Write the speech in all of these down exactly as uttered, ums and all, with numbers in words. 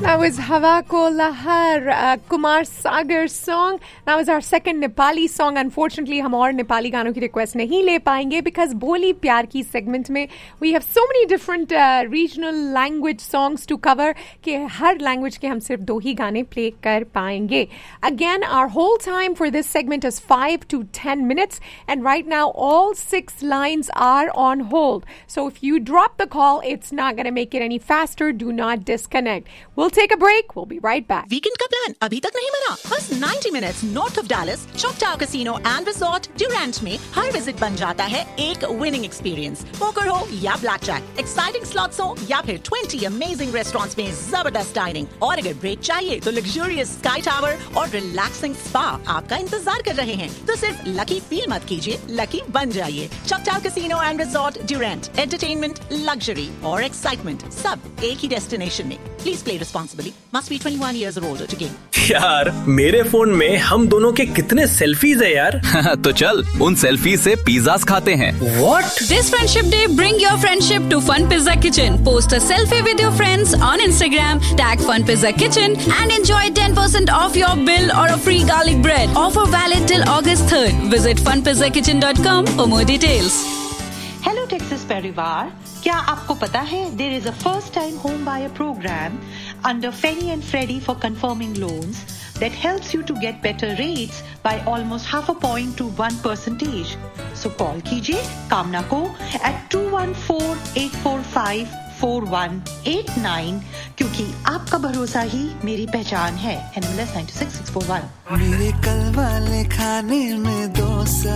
That was Hawa Ko Lahar, uh, Kumar Sagar song. That was our second Nepali song. Unfortunately, हम और नेपाली गानों की request नहीं ले पाएंगे because बोली प्यार की segment में we have so many different uh, regional language songs to cover कि हर language के हम सिर्फ दो ही गाने play कर पाएंगे. Again, our whole time for this segment is five to ten minutes, and right now all six lines are on hold. So if you drop the call, it's not going to make it any faster. Do not disconnect. We'll take a break. We'll be right back. Weekend का plan अभी तक नहीं बना? बस ninety minutes north of Dallas, चॉकटाउ casino and resort Durand में हर visit बन जाता है एक विनिंग एक्सपीरियंस. पोकर हो या ब्लैक जैक, एक्साइटिंग स्लॉट्स हो या फिर twenty अमेजिंग रेस्टोरेंट्स में जबरदस्त डाइनिंग, और अगर ब्रेक चाहिए तो लग्जूरियस स्काई टावर और रिलैक्सिंग स्पा आपका इंतजार कर रहे हैं. तो सिर्फ लकी फील मत कीजिए, लकी बन जाइए. चॉकटाउ casino and resort Durand, entertainment, luxury और एक्साइटमेंट सब एक ही डेस्टिनेशन में. Please play responsibly. Must be twenty-one years or older to game. यार मेरे फोन में हम दोनों के कितने सेल्फीज है यार. तो चल उन सेल्फी से पिज़्ज़ास खाते हैं. What? This Friendship Day, bring your friendship to Fun Pizza Kitchen. Post a selfie with your friends on Instagram, tag Fun Pizza Kitchen and enjoy ten percent off your bill or a free garlic bread. Offer valid till August third. Visit fun pizza kitchen dot com for more details. Hello Texas परिवार, क्या आपको पता है there is a first time home buyer programme under Feni and Freddy for confirming loans that helps you to get better rates by almost half a point two one percentage. So call कीजिए कामना को eight to one four eight four five four one eight nine, क्योंकि आपका भरोसा ही मेरी पहचान है. एनएमएलएस nine six six four one. मेरे कल वाले खाने में डोसा,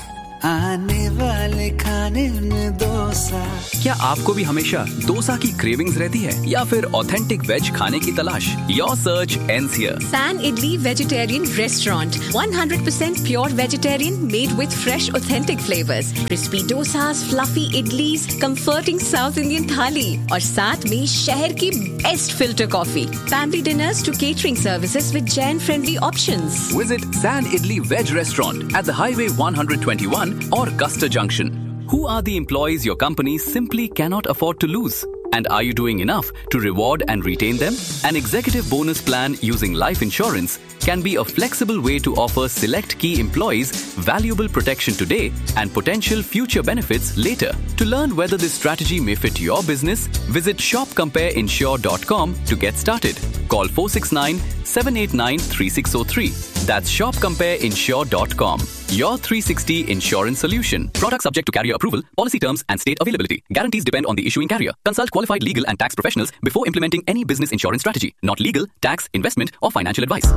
आने वाले खाने में डोसा. क्या आपको भी हमेशा डोसा की क्रेविंग्स रहती है या फिर ऑथेंटिक वेज खाने की तलाश? Your search ends here. San Idli Vegetarian Restaurant, one hundred percent pure vegetarian made with fresh authentic flavors. Crispy dosas, fluffy idlis, comforting South Indian thali और साथ में शहर की best filter coffee. Family dinners to catering services with Jain friendly options. Visit San Idli Veg Restaurant at the Highway one twenty-one or Custer Junction. Who are the employees your company simply cannot afford to lose? And are you doing enough to reward and retain them? An executive bonus plan using life insurance can be a flexible way to offer select key employees valuable protection today and potential future benefits later. To learn whether this strategy may fit your business, visit shop compare insure dot com to get started. Call four six nine, seven eight nine, three six zero three. That's shop compare insure dot com. Your three sixty insurance solution. Product subject to carrier approval. Policy terms and state availability. Guarantees depend on the issuing carrier. Consult qualified legal and tax professionals before implementing any business insurance strategy. Not legal, tax, investment or financial advice.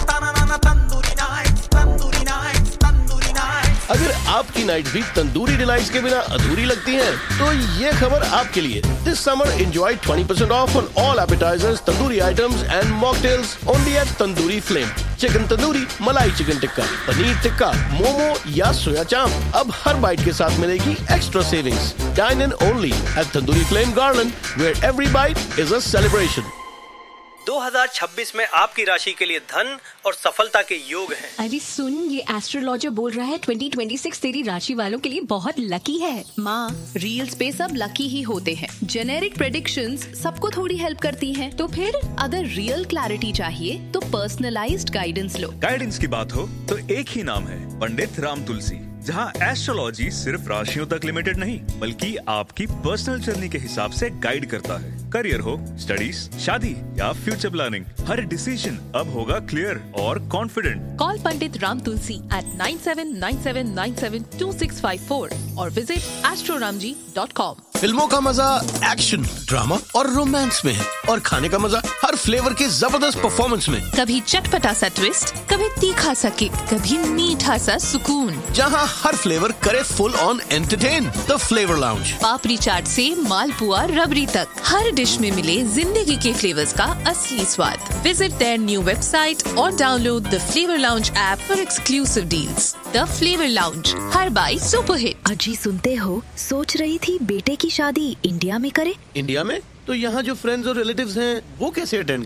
अगर आपकी night भी tandoori delights के बिना अधूरी लगती है, तो ये खबर आपके लिए. This summer enjoy twenty percent off on all appetizers, tandoori items and mocktails only at Tandoori Flame. Chicken tandoori, मलाई चिकन टिक्का, पनीर टिक्का, मोमो या सोया चांप, अब हर बाइट के साथ मिलेगी extra savings. Dine in only at Tandoori Flame Garland, where every bite is a celebration. दो हज़ार छब्बीस में आपकी राशि के लिए धन और सफलता के योग हैं. अरे सुन, ये एस्ट्रोलॉजर बोल रहा है twenty twenty-six तेरी राशि वालों के लिए बहुत लकी है. माँ, रील्स पे सब लकी ही होते हैं. जेनेरिक प्रेडिक्शंस सबको थोड़ी हेल्प करती हैं. तो फिर अगर रियल क्लैरिटी चाहिए तो पर्सनलाइज्ड गाइडेंस लो. गाइडेंस की बात हो तो एक ही नाम है, पंडित राम तुलसी, जहाँ एस्ट्रोलॉजी सिर्फ राशियों तक लिमिटेड नहीं बल्कि आपकी पर्सनल जर्नी के हिसाब से गाइड करता है. करियर हो, स्टडीज, शादी या फ्यूचर प्लानिंग, हर डिसीजन अब होगा क्लियर और कॉन्फिडेंट. कॉल पंडित राम तुलसी eight nine seven nine seven nine seven two six five four और visit astro ramji dot com. फिल्मों का मजा एक्शन, ड्रामा और रोमांस में है, और खाने का मजा हर फ्लेवर के जबरदस्त परफॉर्मेंस में. कभी चटपटा सा ट्विस्ट, कभी तीखा सा किक, कभी मीठा सा सुकून, जहाँ हर फ्लेवर करे full on entertain. The flavour lounge. पापड़ी चाट से मालपुआ रबड़ी तक, हर डिश में मिले जिंदगी के फ्लेवर्स का असली स्वाद. विजिट देयर न्यू वेबसाइट और download the flavour lounge app for exclusive deals. The flavour lounge, her by super hit. अजी सुनते हो, सोच रही थी बेटे की शादी इंडिया में करे. इंडिया में? तो यहाँ जो फ्रेंड्स और रिलेटिव्स हैं वो कैसे अटेंड करेंगे? पर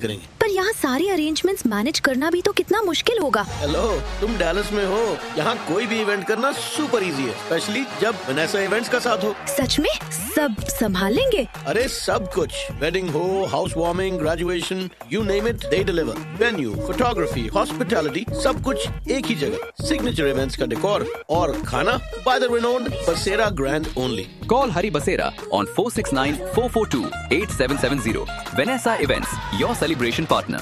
पर यहाँ सारे अरेंजमेंट्स मैनेज करना भी तो कितना मुश्किल होगा। हेलो, तुम डैलस में हो, यहाँ कोई भी इवेंट करना सुपर इजी है, स्पेशली जब वनेसा इवेंट्स का साथ हो। सच में सब संभाल लेंगे? अरे सब कुछ, वेडिंग हो, house warming, graduation, you name it, they deliver. Venue, photography, hospitality, सब कुछ एक ही जगह। सिग्नेचर इवेंट्स का डेकोर और खाना बाय द रिनोन्ड बसेरा grand only. Call Hari Basera on four six nine, four four two, eight seven seven zero. Vanessa Events, your celebration partner.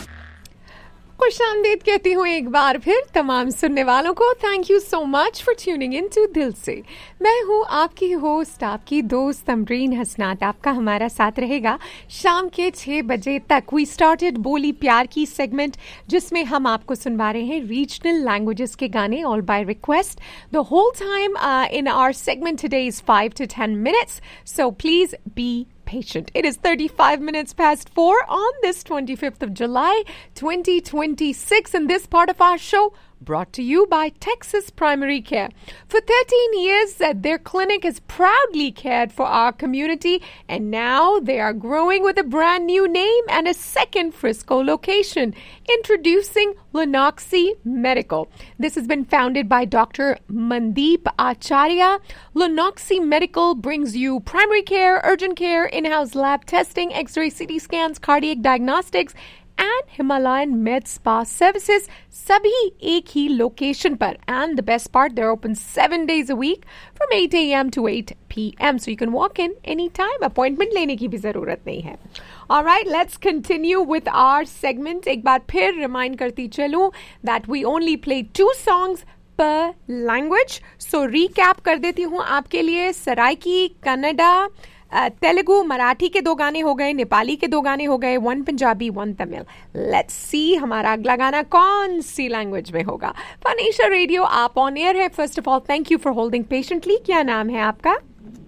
खुशामदीद कहती हूँ एक बार फिर तमाम सुनने वालों को। Thank you so much for tuning in to दिल से। मैं हूँ आपकी होस्ट, आपकी दोस्त तमरीन हसनात। आपका हमारा साथ रहेगा शाम के छः बजे तक। वी स्टार्टेड बोली प्यार की सेगमेंट, जिसमें हम आपको सुनवा रहे हैं रीजनल लैंग्वेजेस के गाने all bye request. The whole time in our segment today is five to ten minutes, so please be patient. It is thirty-five minutes past four on this twenty-fifth of July, twenty twenty-six, and this part of our show brought to you by Texas Primary Care. For thirteen years, uh, their clinic has proudly cared for our community, and now they are growing with a brand new name and a second Frisco location. Introducing Lunoxi Medical. This has been founded by Doctor Mandeep Acharya. Lunoxi Medical brings you primary care, urgent care, in-house lab testing, X-ray, C T scans, cardiac diagnostics, and Himalayan Med Spa services, sabhi ek hi location par. And the best part, they're open seven days a week from eight a.m. to eight p.m. So you can walk in anytime. Appointment lene ki bhi zarurat nahi hai. All right, let's continue with our segment. एक बार फिर remind करती चलूं that we only play two songs per language. So recap कर देती हूँ आपके लिए। सराइकी, कन्नड़ा, तेलुगु, मराठी के दो गाने हो गए, नेपाली के दो गाने हो गए, one Punjabi, one Tamil. Let's see हमारा अगला गाना कौन सी लैंग्वेज में होगा। फनीशा रेडियो, आप ऑन एयर है। First of all thank you for holding patiently. क्या नाम है आपका?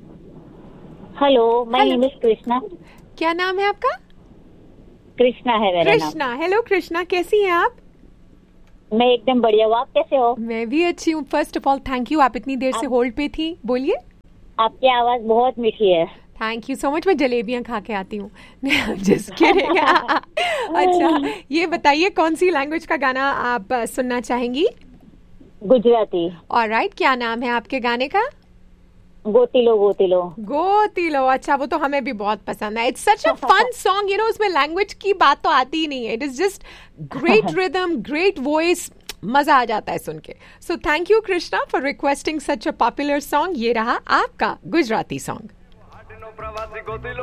Hello, my name is Krishna. क्या नाम है आपका? कृष्णा है मेरा नाम। कृष्णा, हेलो कृष्णा, कैसी हैं आप? मैं एकदम बढ़िया हूँ, आप कैसे हो? मैं भी अच्छी हूँ। First of all thank you, आप इतनी देर से होल्ड पे थी। बोलिए। आपकी आवाज बहुत मीठी है। Thank you so much. मैं जलेबियां खा के आती हूँ। Just kidding. अच्छा, ये बताइए कौन सी लैंग्वेज का गाना आप सुनना चाहेंगी? गुजराती। ऑलराइट, क्या नाम है आपके गाने का? गोतिलो गोतिलो। गोतिलो, अच्छा, वो तो हमें भी बहुत पसंद है। It's such a fun song, you know, उसमें लैंग्वेज की बात तो आती ही नहीं है। It is just great rhythm, great voice, मजा आ जाता है सुन के। So thank you Krishna for requesting such a popular song. ये रहा आपका गुजराती सॉन्ग।